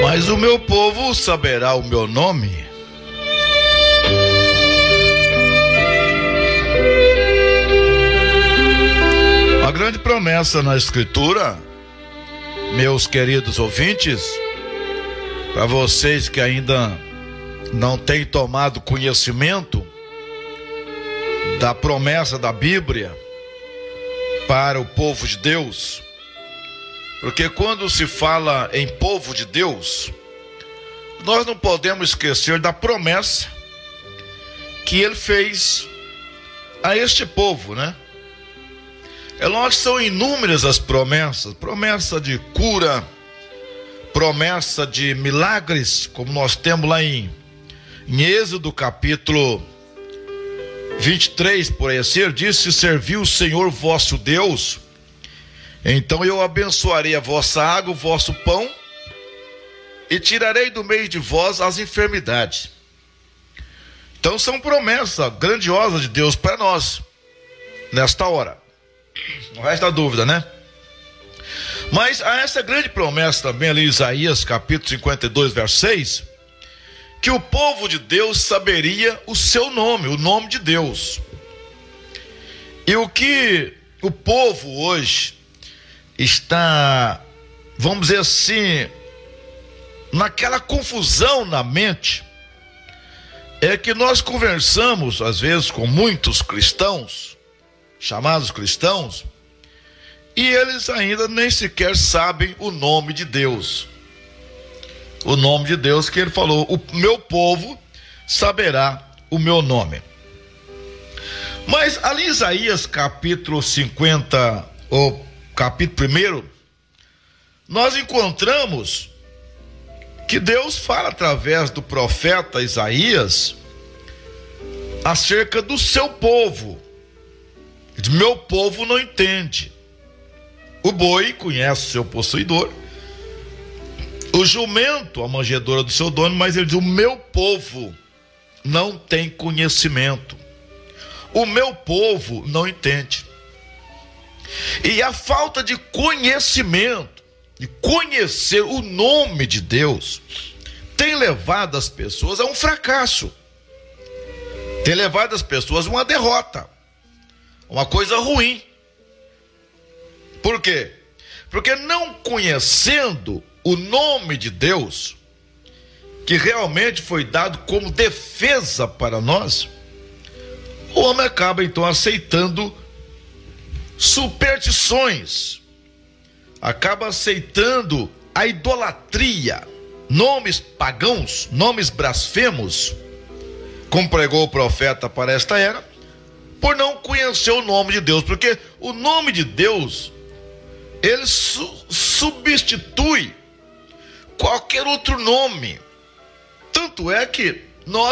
Mas o meu povo saberá o meu nome. A grande promessa na Escritura, meus queridos ouvintes, para vocês que ainda não têm tomado conhecimento da promessa da Bíblia para o povo de Deus, porque quando se fala em povo de Deus, nós não podemos esquecer da promessa que ele fez a este povo, né? É lógico que são inúmeras as promessas, promessa de cura, promessa de milagres, como nós temos lá em Êxodo capítulo 23, por assim diz: se servir o Senhor vosso Deus, então eu abençoarei a vossa água, o vosso pão, e tirarei do meio de vós as enfermidades. Então são promessas grandiosas de Deus para nós, nesta hora. Não resta dúvida, né? Mas há essa grande promessa também ali em Isaías capítulo 52, verso 6, que o povo de Deus saberia o seu nome, o nome de Deus. E o que o povo hoje está, vamos dizer assim, naquela confusão na mente, é que nós conversamos às vezes com muitos cristãos, chamados cristãos, e eles ainda nem sequer sabem o nome de Deus. O nome de Deus que ele falou: o meu povo saberá o meu nome. Mas ali em Isaías capítulo 50, ou capítulo 1, nós encontramos que Deus fala através do profeta Isaías acerca do seu povo. Ele diz: meu povo não entende. O boi conhece o seu possuidor, o jumento a manjedoura do seu dono, mas ele diz: o meu povo não tem conhecimento, o meu povo não entende. E a falta de conhecimento, de conhecer o nome de Deus, tem levado as pessoas a um fracasso, tem levado as pessoas a uma derrota, uma coisa ruim. Por quê? Porque não conhecendo o nome de Deus, que realmente foi dado como defesa para nós, o homem acaba então aceitando superstições, acaba aceitando a idolatria, nomes pagãos, nomes blasfemos, como pregou o profeta para esta era, por não conhecer o nome de Deus, porque o nome de Deus, ele substitui qualquer outro nome. Tanto é que nós